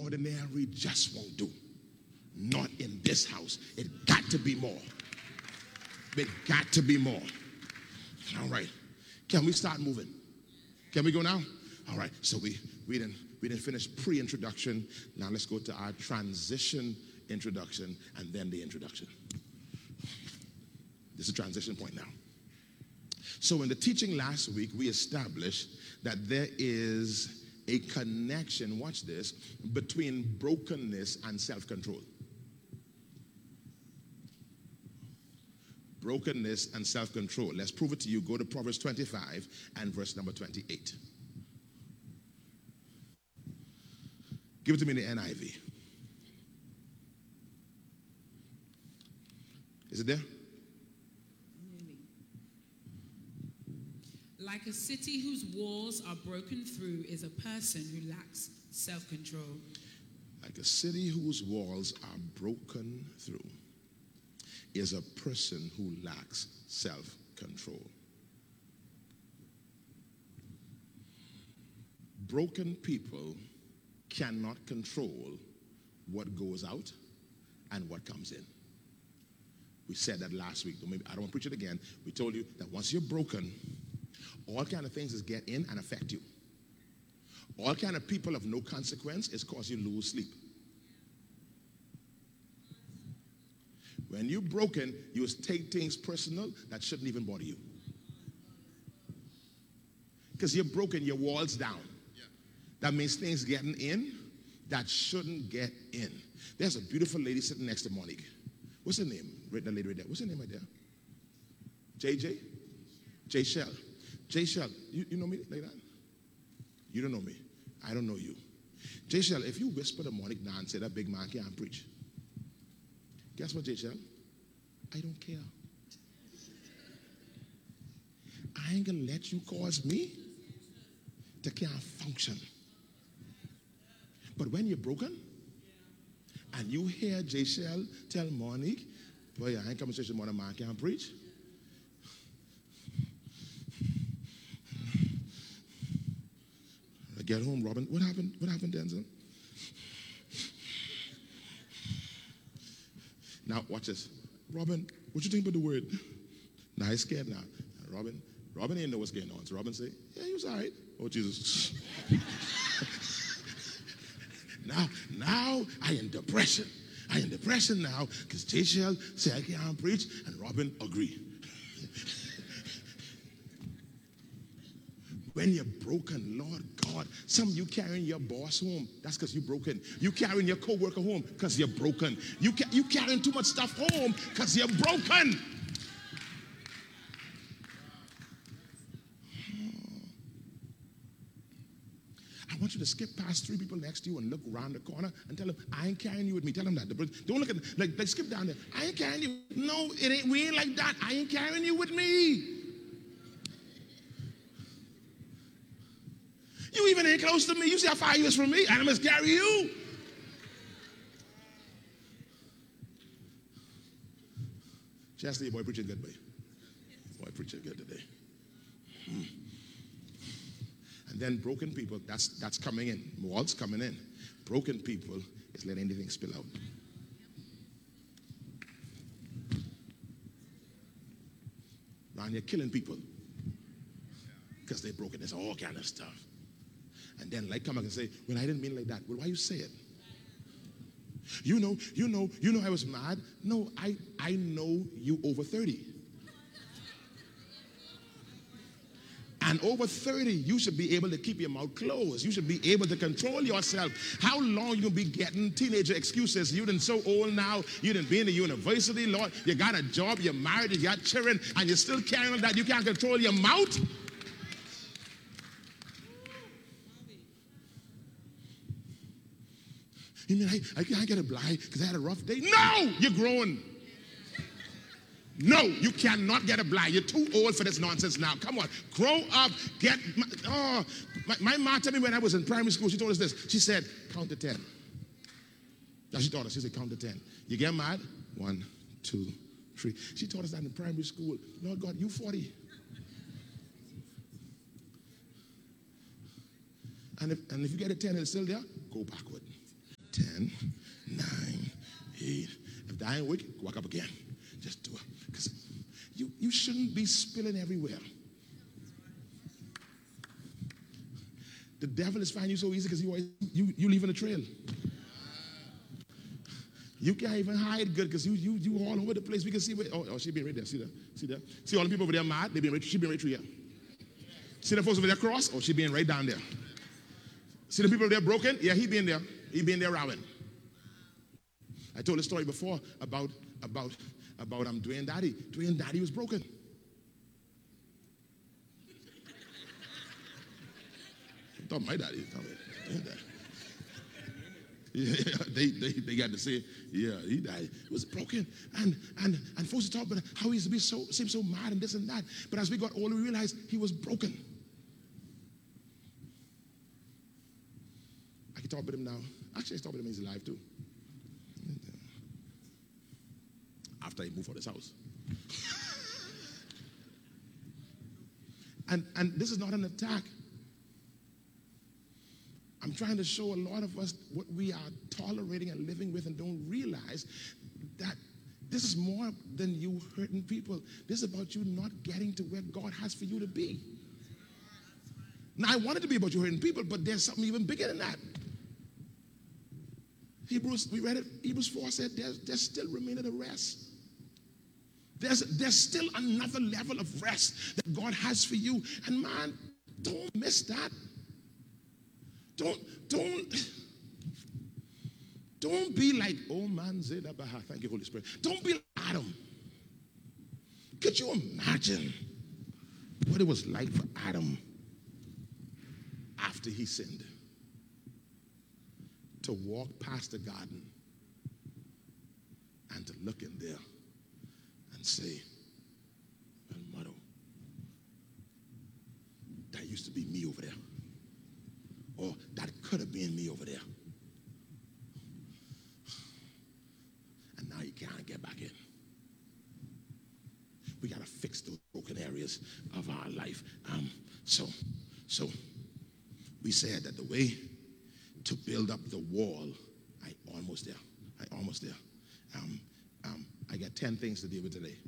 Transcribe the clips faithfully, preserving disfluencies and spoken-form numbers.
ordinary just won't do. Not in this house. It got to be more. It got to be more. All right. Can we start moving? Can we go now? All right. So we we didn't we didn't finish pre-introduction. Now let's go to our transition introduction and then the introduction. This is a transition point now. So in the teaching last week, we established that there is a connection, watch this, between brokenness and self-control. Brokenness and self-control. Let's prove it to you. Go to Proverbs twenty-five and verse number twenty-eight. Give it to me in the N I V. Is it there? Like a city whose walls are broken through is a person who lacks self-control. Like a city whose walls are broken through is a person who lacks self-control. Broken people cannot control what goes out and what comes in. We said that last week. Maybe I don't want to preach it again. We told you that once you're broken, all kind of things is get in and affect you. All kind of people of no consequence is cause you lose sleep. When you're broken, you take things personal that shouldn't even bother you. Because you're broken, your wall's down. That means things getting in that shouldn't get in. There's a beautiful lady sitting next to Monique. What's her name? Right, that lady right there. What's her name right there? J J? J Shell. J Shell, you, you know me like that? You don't know me. I don't know you. J Shell, if you whisper to Monique now and say that big man can't preach, guess what, J Shell? I don't care. I ain't gonna let you cause me to can't function. But when you're broken and you hear J Shell tell Monique, boy, I ain't coming to church tomorrow, man can't preach. I get home, Robin. What happened? What happened, Denzel? Now, watch this. Robin, what you think about the word? Now he's scared now. Robin, Robin ain't know what's going on. So Robin say, yeah, he was all right. Oh, Jesus. now, now I in depression. I in depression now because J Shell say I can't preach and Robin agree. When you're broken, Lord God, some of you carrying your boss home, that's because you're broken. You carrying your co-worker home because you're broken. You, ca- you carrying too much stuff home because you're broken. I want you to skip past three people next to you and look around the corner and tell them, I ain't carrying you with me. Tell them that. Don't look at them. Like, like skip down there. I ain't carrying you. No, it ain't. We ain't like that. I ain't carrying you with me. You even ain't close to me. You see how far you is from me? I must carry you. Chastity, boy, preaching good, boy. Boy, preaching good today. Hmm. And then broken people, that's that's coming in. Walls coming in. Broken people is letting anything spill out. Now you're killing people because they're broken. There's all kind of stuff. And then like come back and say, well, I didn't mean like that. Well, why you say it? You know, you know, you know I was mad. No, I, I know you over thirty. And over thirty, you should be able to keep your mouth closed. You should be able to control yourself. How long you gonna be getting teenager excuses? You done so old now. You done been in the university, Lord. You got a job, you're married, you got children, and you're still carrying on that. You can't control your mouth. You mean I, I can't get a blind because I had a rough day? No, you're grown. No, you cannot get a blind. You're too old for this nonsense now. Come on, grow up. Get. Oh, my, my mom told me when I was in primary school. She told us this. She said, "Count to ten." Now she taught us. She said, "Count to ten." You get mad? One, two, three. She taught us that in primary school. Lord God, you forty. And if and if you get a ten and it's still there, go backward. dying week, walk up again. Just do it. Because you, you shouldn't be spilling everywhere. The devil is finding you so easy because you, always, you, you leaving a trail. You can't even hide good because you, you, you all over the place. We can see where, oh, oh, she being right there. See that? See that? See all the people over there mad? They being right, she being right through here. See the folks over there cross? Oh, she being right down there. See the people over there broken? Yeah, he being there. He being there rowing. I told a story before about about about um Dwayne Daddy. Dwayne Daddy was broken. I thought my daddy. Yeah, they, they they got to say, yeah, he died. He was broken. And and and folks talk about how he used to be so seem so mad and this and that. But as we got older, we realized he was broken. I can talk about him now. Actually, I talk about him in his life too. After he moved out of his house. and and this is not an attack. I'm trying to show a lot of us what we are tolerating and living with and don't realize that this is more than you hurting people. This is about you not getting to where God has for you to be. Now, I want it to be about you hurting people, but there's something even bigger than that. Hebrews, we read it, Hebrews four said there's, there's still remaining a rest. There's, there's still another level of rest that God has for you. And man, don't miss that. Don't, don't, don't be like, oh man, Zedabaha. Thank you, Holy Spirit. Don't be like Adam. Could you imagine what it was like for Adam after he sinned? To walk past the garden and to look in there and say, well, mother, that used to be me over there. Or that could have been me over there. And now you can't get back in. We got to fix those broken areas of our life. Um, so, so we said that the way to build up the wall, I almost there. I almost there. Um, um, I got ten things to deal with today.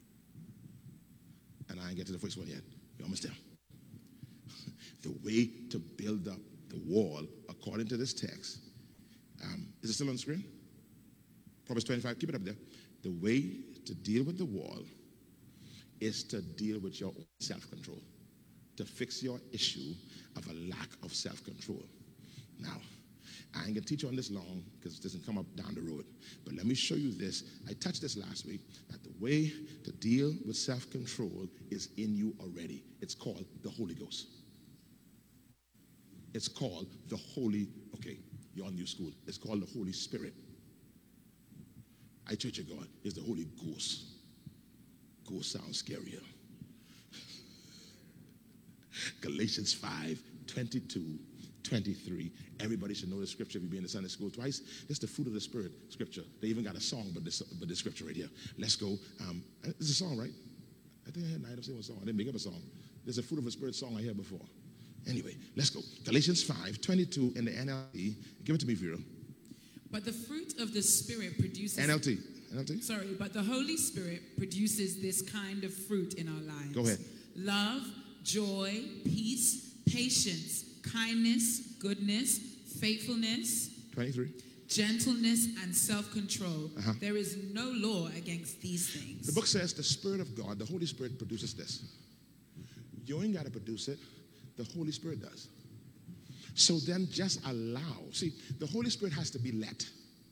And I ain't get to the first one yet. We're almost there. The way to build up the wall, according to this text, um, is it still on the screen? Proverbs twenty-five, keep it up there. The way to deal with the wall is to deal with your own self-control, to fix your issue of a lack of self-control. Now, I ain't gonna teach you on this long because it doesn't come up down the road, but let me show you this. I touched this last week, that the way to deal with self-control is in you already. It's called the Holy Ghost. It's called the Holy, okay, you're on new school. It's called the Holy Spirit. I Church of God is the Holy Ghost. Ghost sounds scarier. Galatians five, twenty-two, twenty-three. Everybody should know the scripture if you've been in the Sunday school twice. This is the fruit of the Spirit scripture. They even got a song, but this, but this scripture right here. Let's go. Um, it's a song, right? I think I had night of saying a song. I didn't make up a song. There's a fruit of the Spirit song I heard before. Anyway, let's go. Galatians five, twenty-two in the N L T. Give it to me, Vera. But the fruit of the Spirit produces... N L T. N L T? Sorry, but the Holy Spirit produces this kind of fruit in our lives. Go ahead. Love, joy, peace, patience, kindness, goodness, faithfulness, twenty-three. Gentleness, and self-control. Uh-huh. There is no law against these things. The book says the Spirit of God, the Holy Spirit produces this. You ain't got to produce it. The Holy Spirit does. So then just allow. See, the Holy Spirit has to be let.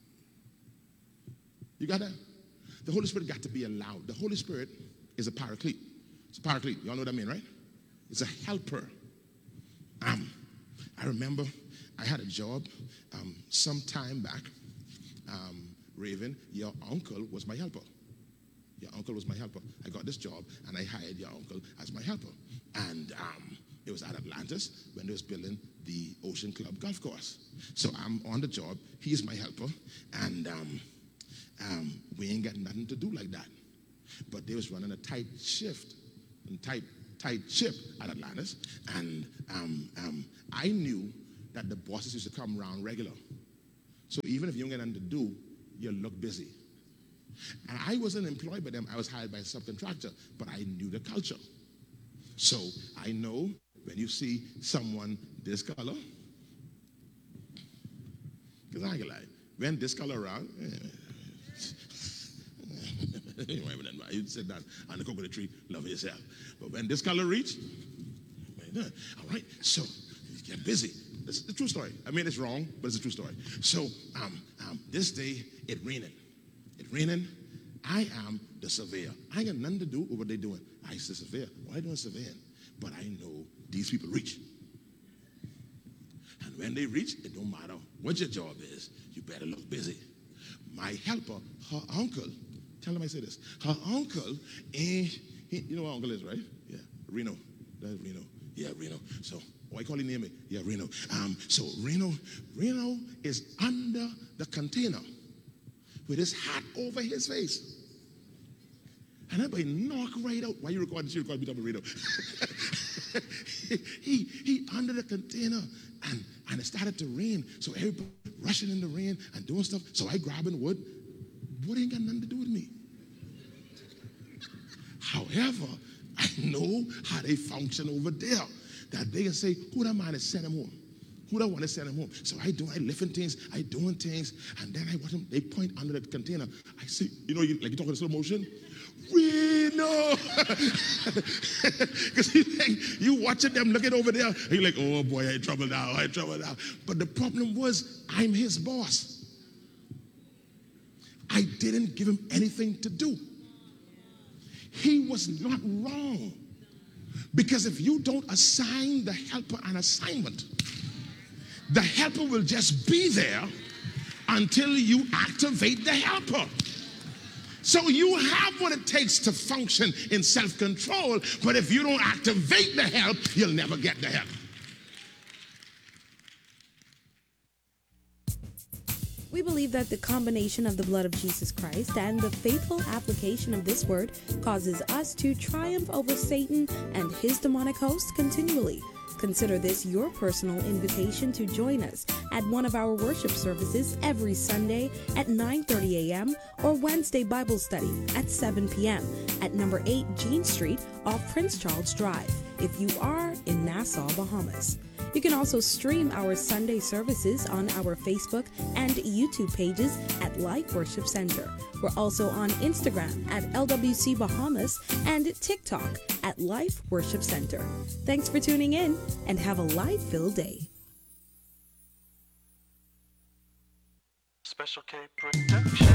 You got that? The Holy Spirit got to be allowed. The Holy Spirit is a paraclete. It's a paraclete. You all know what I mean, right? It's a helper. Um, I remember I had a job um, some time back. Um, Raven, your uncle was my helper. Your uncle was my helper. I got this job and I hired your uncle as my helper. And um, it was at Atlantis when they was building the Ocean Club golf course. So I'm on the job. He is my helper. And um, um, we ain't got nothing to do like that. But they was running a tight shift and tight, tight ship at Atlantis. And um, um, I knew that the bosses used to come around regular. So even if you don't get nothing to do, you look busy. And I wasn't employed by them. I was hired by a subcontractor, but I knew the culture. So I know when you see someone this color, because I ain't gonna lie, when this color around, you sit down on the coconut tree, love yourself. But when this color reach, all right, so you get busy. It's a true story. I mean, it's wrong, but it's a true story. So um, um, this day, it raining. It raining. I am the surveyor. I ain't got nothing to do with what they doing. I used to surveyor. Why doing surveying? But I know these people reach. And when they reach, it don't matter what your job is. You better look busy. My helper, her uncle, tell them I say this. Her uncle, eh, he, you know what uncle is, right? Yeah, Reno. That's Reno. Yeah, Reno. So, why call him name it? Yeah, Reno. Um, so Reno, Reno is under the container with his hat over his face. And everybody knock right out. Why you recording? She recorded me up with Reno. he he under the container, and and it started to rain. So everybody rushing in the rain and doing stuff. So I grabbing wood. Wood ain't got nothing to do with me. However, I know how they function over there. That they can say, who that man is send him home? Who that want to send him home? So I do, I lifting things, I doing things, and then I watch them, they point under the container. I see, you know, you, like you talking in slow motion? Reno! Because like, you watching them looking over there, and you're like, oh boy, I in trouble now, I in trouble now. But the problem was, I'm his boss. I didn't give him anything to do. He was not wrong. Because if you don't assign the helper an assignment, the helper will just be there until you activate the helper. So you have what it takes to function in self-control, but if you don't activate the help, you'll never get the help. We believe that the combination of the blood of Jesus Christ and the faithful application of this word causes us to triumph over Satan and his demonic hosts continually. Consider this your personal invitation to join us at one of our worship services every Sunday at nine thirty a.m. or Wednesday Bible study at seven p.m. at number eight Jean Street off Prince Charles Drive if you are in Nassau, Bahamas. You can also stream our Sunday services on our Facebook and YouTube pages at Life Worship Center. We're also on Instagram at L W C Bahamas and TikTok at Life Worship Center. Thanks for tuning in and have a life-filled day. Special K Production.